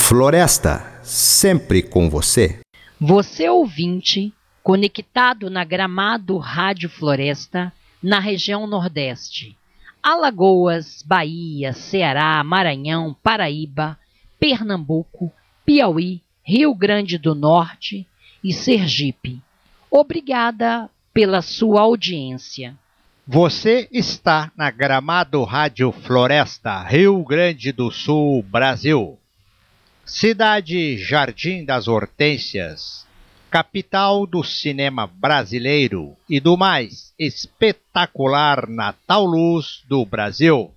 Floresta, sempre com você. Você ouvinte, conectado na Gramado Rádio Floresta, na região Nordeste. Alagoas, Bahia, Ceará, Maranhão, Paraíba, Pernambuco, Piauí, Rio Grande do Norte e Sergipe. Obrigada pela sua audiência. Você está na Gramado Rádio Floresta, Rio Grande do Sul, Brasil. Cidade Jardim das Hortênsias, capital do cinema brasileiro e do mais espetacular Natal Luz do Brasil.